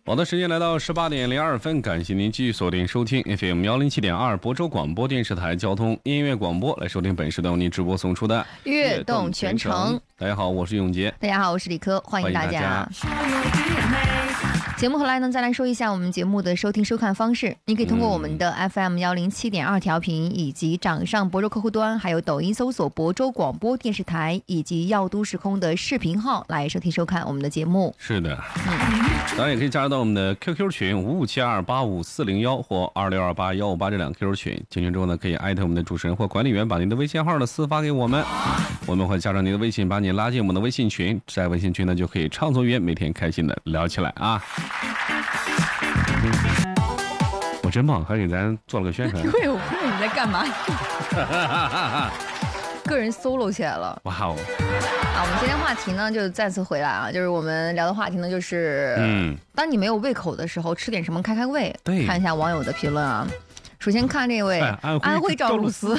好的，时间来到18:02，感谢您继续锁定收听 FM 107.2亳州广播电视台交通音乐广播，来收听本时段为您直播送出的悦动全程。 大家好，我是永杰。 大家好，我是李科，欢迎大家。节目后来呢，再来说一下我们节目的收听收看方式。你可以通过我们的 FM 107.2调频，以及掌上亳州客户端，还有抖音搜索亳州广播电视台，以及耀都时空的视频号来收听收看我们的节目。 是的，当然也可以加入到我们的 QQ 群5572854401或26281558这两个 QQ 群。进群之后呢，可以艾特我们的主持人或管理员，把您的微信号呢私发给我们，我们会加上您的微信，把你拉进我们的微信群。在微信群呢，就可以畅所欲言，每天开心的聊起来啊！我真棒，还给咱做了个宣传。 对，我不知道你在干嘛。个人 solo 起来了。 哇哦！ 我们今天话题呢就再次回来啊，就是我们聊的话题呢就是，当你没有胃口的时候，吃点什么开开胃。 对， 看一下网友的评论啊。首先看这位安徽赵露思，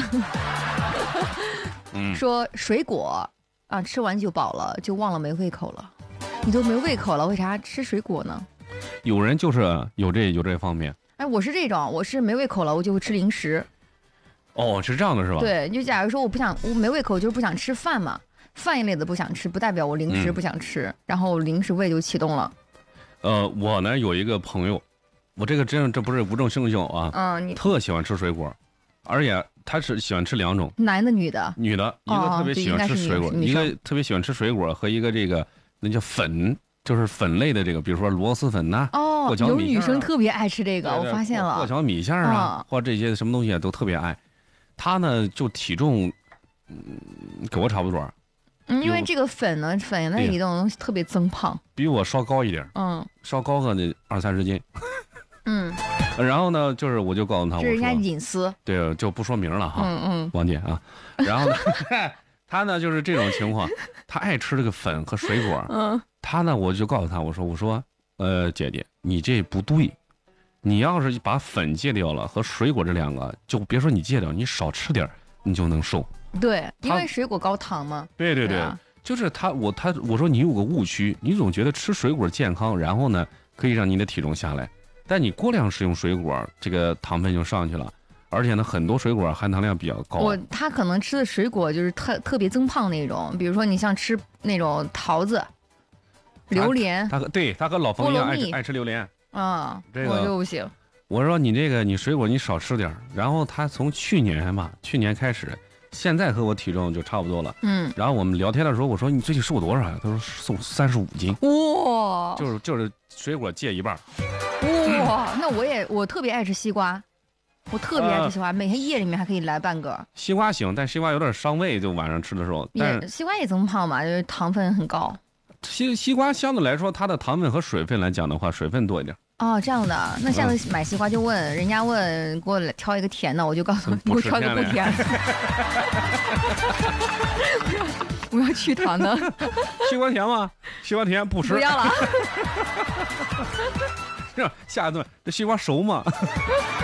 说水果啊吃完就饱了，就忘了没胃口了。你都没胃口了，为啥吃水果呢？ 有人就是有这方面。 哎，我是这种，我是没胃口了，我就会吃零食。 哦，是这样的是吧？ 对，就假如说我没胃口，就是不想吃饭嘛，饭一类的不想吃，不代表我零食不想吃，然后零食胃就启动了。 我呢有一个朋友，我这不是无中生有啊，你特喜欢吃水果，而且他是喜欢吃两种， 男的女的？ 女的，一个特别喜欢吃水果，一个特别喜欢吃水果，和一个这个那叫粉。就是粉类的这个，比如说螺蛳粉呐，过桥米线， 有女生特别爱吃这个，我发现了。 过桥米线啊，或这些什么东西都特别爱。他呢，就体重，跟我差不多。 因为这个粉类里的东西特别增胖， 比我稍高一点。稍高个那20-30斤。然后呢，就是我就告诉他， 这是人家隐私， 对，就不说明了哈。王姐啊，然后呢，他呢就是这种情况，他爱吃这个粉和水果。他呢，我就告诉他，我说，姐姐，你这不对，你要是把粉戒掉了和水果这两个，就别说你戒掉，你少吃点，你就能瘦。 对，因为水果高糖嘛。 对，就是我说你有个误区，你总觉得吃水果健康，然后呢可以让你的体重下来，但你过量食用水果，这个糖分就上去了。而且呢，很多水果含糖量比较高。 他可能吃的水果就是特别增胖那种，比如说你像吃那种桃子。榴莲， 他和老冯一样爱吃榴莲这个我就不行。 我说你水果你少吃点，然后他从去年开始，现在和我体重就差不多了。然后我们聊天的时候，我说你最近瘦多少呀？他说瘦35斤。哇，就是水果戒一半。 哇，那我特别爱吃西瓜，我特别爱吃西瓜，每天夜里面还可以来半个。 西瓜行，但西瓜有点伤胃，就晚上吃的时候。 西瓜也增胖嘛，就是糖分很高。 西瓜相对来说，它的糖分和水分来讲的话，水分多一点。 这样的，那下次买西瓜就问人家给我挑一个甜的，我就告诉你，给我挑一个不甜的。我要去糖的。 西瓜甜吗？西瓜甜不吃。 不要了。 下一顿这西瓜熟吗？